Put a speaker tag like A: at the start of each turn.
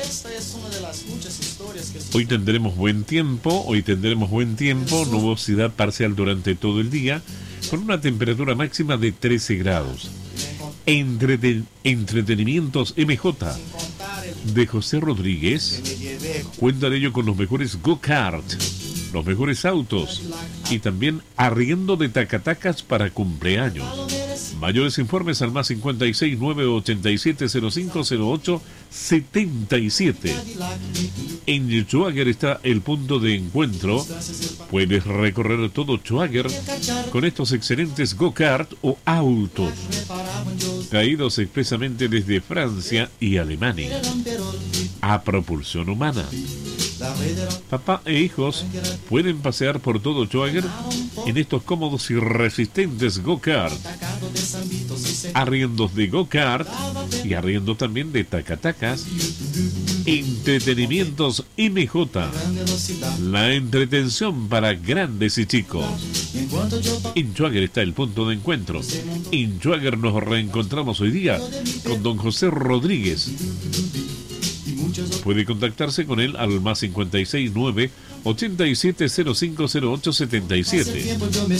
A: Hoy tendremos buen tiempo, nubosidad parcial durante todo el día, con una temperatura máxima de 13 grados. Entretenimientos MJ de José Rodríguez cuenta de ello con los mejores go-kart, los mejores autos y también arriendo de tacatacas para cumpleaños. Mayores informes al más 56 987 05 08 77. En Schwager está el punto de encuentro. Puedes recorrer todo Schwager con estos excelentes go-kart o autos traídos expresamente desde Francia y Alemania a propulsión humana. Papá e hijos pueden pasear por todo Schwager en estos cómodos y resistentes go-kart, arriendos de go-kart y arriendo también de tacatacas. Entretenimientos MJ, la entretención para grandes y chicos. En Schwager está el punto de encuentro. En Schwager nos reencontramos hoy día con don José Rodríguez. Puede contactarse con él al más 56 9 87 05 08 77.